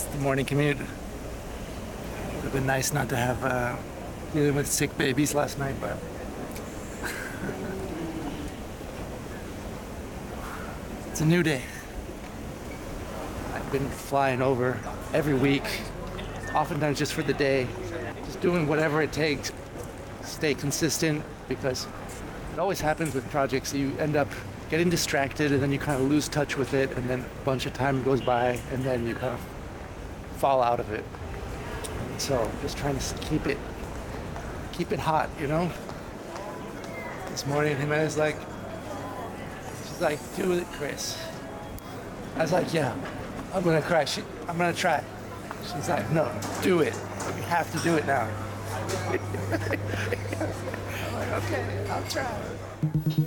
the morning commute. Would have been nice not to have dealing with sick babies last night, but it's a new day. I've been flying over every week, oftentimes just for the day, just doing whatever it takes, stay consistent, because it always happens with projects. You end up getting distracted and then you kind of lose touch with it, and then a bunch of time goes by and then you kind of fall out of it. So just trying to keep it hot, you know? This morning Jimenez she's like, do it, Chris. I was like, yeah, I'm gonna cry. I'm gonna try. She's like, no, do it. You have to do it now. I'm like, okay, I'll try.